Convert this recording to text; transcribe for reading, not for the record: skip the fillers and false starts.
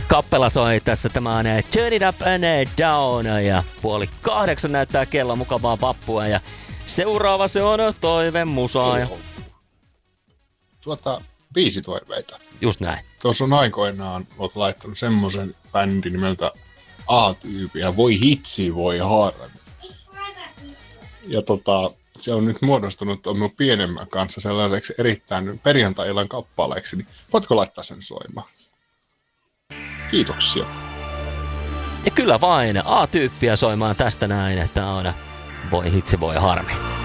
Kappela soi tässä, tämä on Turn It Up and Down ja 7:30 näyttää kello, mukavaa vappua ja seuraava se on toivemusaa. Biisitoiveita. Just näin. Tuossa on aikoinaan, olet laittanut semmoisen bändin nimeltä A-tyyppi ja voi hitsi, voi harmi. Ja se on nyt muodostunut mun pienemmän kanssa sellaiseksi erittäin perjantai-illan kappaleeksi, niin voitko laittaa sen soimaan? Kiitoksia. Ja kyllä vain A-tyyppiä soimaan tästä näin, että on voi hitsi, voi harmi.